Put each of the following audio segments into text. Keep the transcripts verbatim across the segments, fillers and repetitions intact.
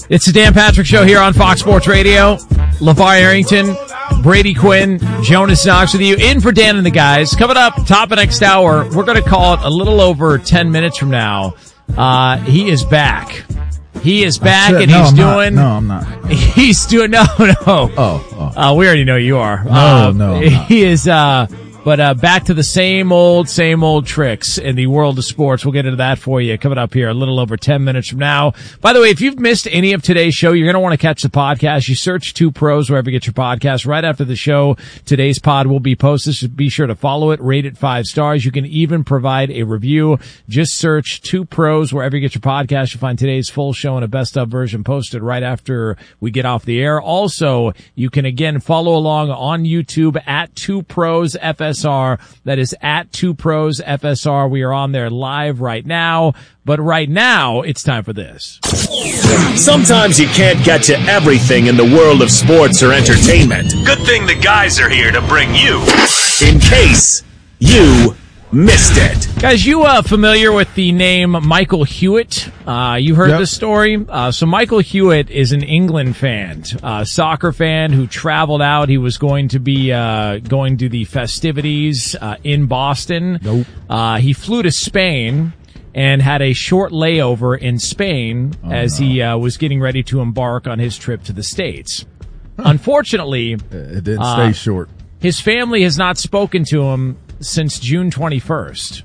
It's the Dan Patrick Show here on Fox Sports Radio. LeVar Arrington, Brady Quinn, Jonas Knox with you. In for Dan and the guys. Coming up, top of next hour, we're going to call it a little over ten minutes from now. Uh, he is back. He is back, and no, he's I'm doing... Not. No, I'm not. He's doing... No, no. Oh, oh. Uh, we already know you are. No, uh, no, He is... Uh, But uh, back to the same old, same old tricks in the world of sports. We'll get into that for you coming up here a little over ten minutes from now. By the way, if you've missed any of today's show, you're going to want to catch the podcast. You search Two Pros wherever you get your podcast. Right after the show, today's pod will be posted. So be sure to follow it, rate it five stars. You can even provide a review. Just search Two Pros wherever you get your podcast. You'll find today's full show and a best of version posted right after we get off the air. Also, you can again follow along on YouTube at Two Pros F S R. That is at Two Pros F S R. We are on there live right now. But right now, it's time for this. Sometimes you can't get to everything in the world of sports or entertainment. Good thing the guys are here to bring you, in case you missed it. Guys, you uh familiar with the name Michael Hewitt? Uh, you heard Yep. this story? Uh, so Michael Hewitt is an England fan, uh, soccer fan who traveled out. He was going to be, uh, going to the festivities, uh, in Boston. Nope. Uh, he flew to Spain and had a short layover in Spain Oh, as no. he, uh, was getting ready to embark on his trip to the States. Unfortunately, It didn't Uh, stay short. his family has not spoken to him since June twenty-first.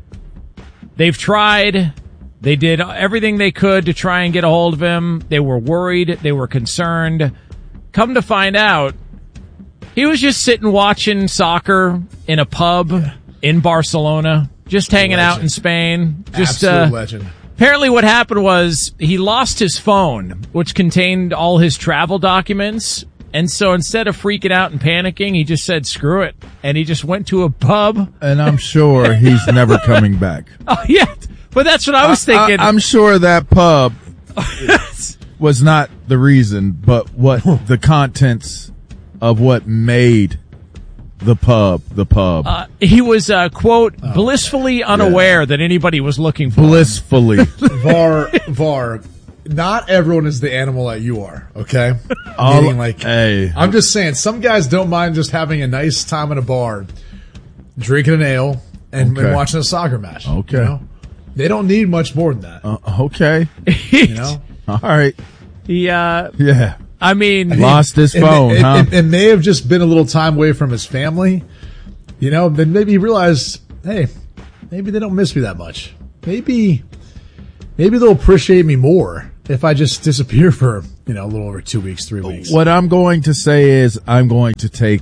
They've tried. They did everything they could to try and get a hold of him. They were worried. They were concerned. Come to find out, he was just sitting watching soccer in a pub in Barcelona, just hanging out Legend. in Spain. Just Absolute uh, legend. Apparently what happened was he lost his phone, which contained all his travel documents. And so instead of freaking out and panicking, he just said, screw it. And he just went to a pub. And I'm sure he's never coming back. Oh, yeah. But that's what I was thinking. I, I'm sure that pub was not the reason, but what the contents of what made the pub, the pub. uh, he was, uh, quote, blissfully unaware that anybody was looking for him. Blissfully. Var, Var, not everyone is the animal that you are, okay? All- Meaning, like, hey. I'm just saying, some guys don't mind just having a nice time in a bar, drinking an ale, and, Okay. and watching a soccer match. Okay. You know? They don't need much more than that. Uh, okay. You know? All right. He, uh, Yeah. I mean, Lost his It, phone, it, huh? it, it may have just been a little time away from his family. You know, then maybe he realized, hey, maybe they don't miss me that much. Maybe, maybe they'll appreciate me more if I just disappear for, you know, a little over two weeks, three weeks. What I'm going to say is I'm going to take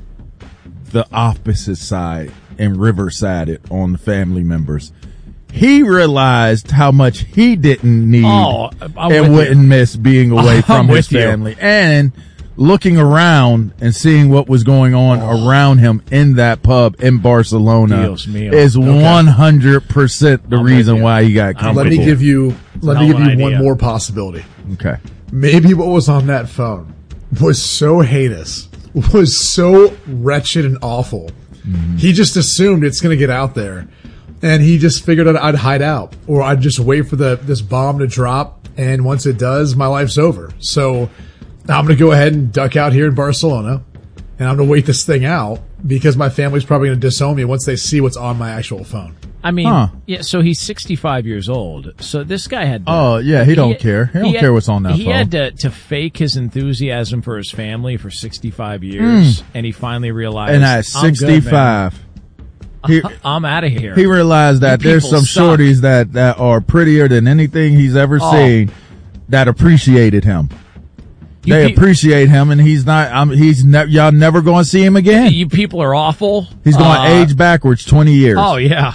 the opposite side and riverside it on the family members. He realized how much he didn't need Oh, I'm and with wouldn't miss being away I'm from his with you. family. And looking around and seeing what was going on Oh. around him in that pub in Barcelona Dios mío. is one hundred percent the I'm with reason you. why he got I'm comfortable. Let me give you, let me hell give of you an one idea. more possibility. Okay. Maybe what was on that phone was so heinous, was so wretched and awful. Mm-hmm. He just assumed it's going to get out there, and he just figured out I'd hide out, or I'd just wait for the this bomb to drop, and once it does, my life's over. So I'm going to go ahead and duck out here in Barcelona, and I'm going to wait this thing out because my family's probably going to disown me once they see what's on my actual phone. I mean, Huh. yeah, so he's sixty-five years old. So this guy had to, Oh, yeah, he don't care. He don't had- care what's on that he phone. had to, to fake his enthusiasm for his family for sixty-five years, and he finally realized, And at I'm good, man. sixty-five, he, I'm out of here. he realized that You there's people some suck. shorties that, that are prettier than anything he's ever Oh. seen that appreciated him. You They pe- appreciate him, and he's not. Um, he's ne- y'all never going to see him again. You people are awful. He's going to Uh, age backwards twenty years. Oh yeah,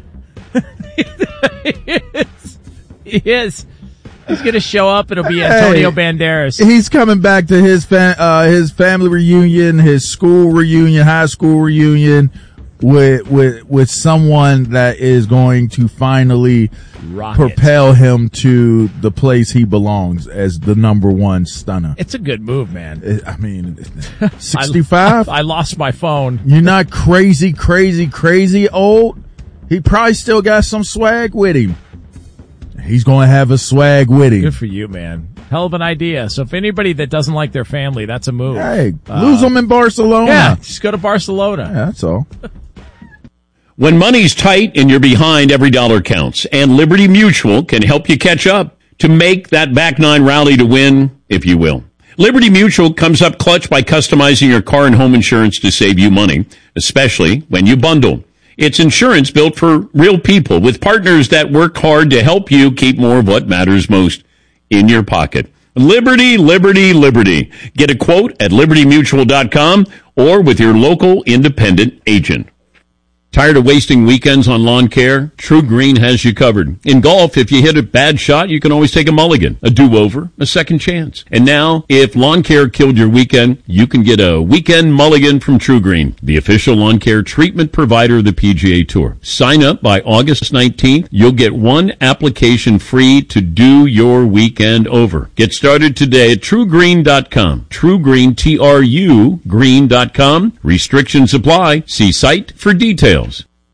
he is. He is. He's gonna show up. It'll be Antonio Hey. Banderas. He's coming back to his fa- uh, his family reunion, his school reunion, high school reunion with with with someone that is going to finally Rocket. propel him to the place he belongs as the number one stunner. It's a good move, man. I mean, sixty-five? I, I lost my phone. You're not crazy, crazy, crazy old. He probably still got some swag with him. he's going to have a swag with him. Good for you, man. Hell of an idea. So if anybody that doesn't like their family, that's a move. Hey, uh, lose them in Barcelona. Yeah, just go to Barcelona. Yeah, that's all. When money's tight and you're behind, every dollar counts. And Liberty Mutual can help you catch up to make that back nine rally to win, if you will. Liberty Mutual comes up clutch by customizing your car and home insurance to save you money, especially when you bundle. It's insurance built for real people with partners that work hard to help you keep more of what matters most in your pocket. Liberty, Liberty, Liberty. Get a quote at liberty mutual dot com or with your local independent agent. Tired of wasting weekends on lawn care? True Green has you covered. In golf, if you hit a bad shot, you can always take a mulligan, a do-over, a second chance. And now, if lawn care killed your weekend, you can get a weekend mulligan from True Green, the official lawn care treatment provider of the P G A Tour. Sign up by August nineteenth. You'll get one application free to do your weekend over. Get started today at true green dot com. True Green, T R U, green dot com. Restrictions apply. See site for details.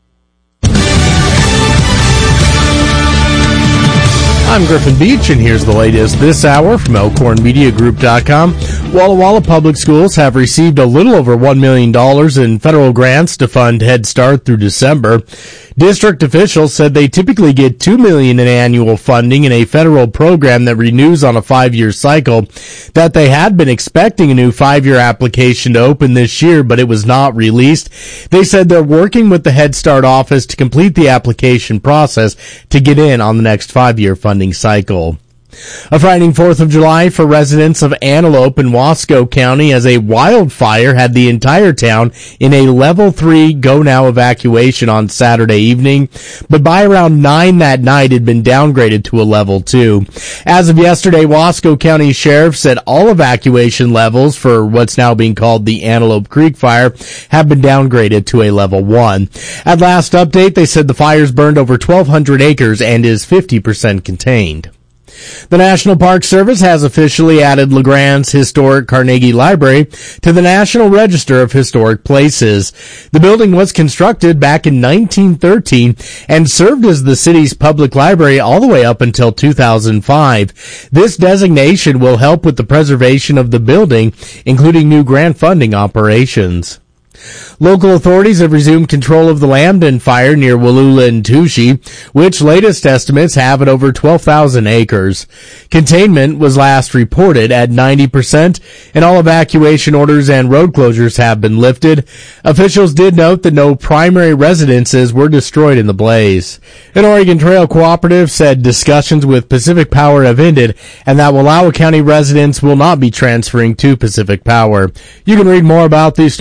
I'm Griffin Beach, and here's the latest this hour from elkhorn media group dot com. Walla Walla Public Schools have received a little over one million dollars in federal grants to fund Head Start through December. District officials said they typically get two million dollars in annual funding in a federal program that renews on a five-year cycle, that they had been expecting a new five-year application to open this year, but it was not released. They said they're working with the Head Start office to complete the application process to get in on the next five-year funding cycle. A frightening fourth of July for residents of Antelope in Wasco County as a wildfire had the entire town in a level three go now evacuation on Saturday evening, but by around nine that night it had been downgraded to a level two. As of yesterday, Wasco County Sheriff said all evacuation levels for what's now being called the Antelope Creek Fire have been downgraded to a level one. At last update, they said the fire's burned over twelve hundred acres and is fifty percent contained. The National Park Service has officially added LeGrand's historic Carnegie Library to the National Register of Historic Places. The building was constructed back in nineteen thirteen and served as the city's public library all the way up until two thousand five. This designation will help with the preservation of the building, including new grant funding operations. Local authorities have resumed control of the Lambden fire near Wallula and Toushie, which latest estimates have it over twelve thousand acres. Containment was last reported at ninety percent, and all evacuation orders and road closures have been lifted. Officials did note that no primary residences were destroyed in the blaze. An Oregon Trail Cooperative said discussions with Pacific Power have ended, and that Wallowa County residents will not be transferring to Pacific Power. You can read more about these